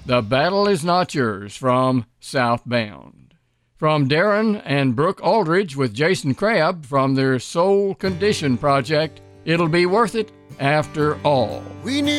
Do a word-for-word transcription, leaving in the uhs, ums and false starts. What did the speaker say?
The Battle Is Not Yours from Southbound. From Darren and Brooke Aldridge with Jason Crabb from their Soul Condition project, It'll Be Worth It After All. We need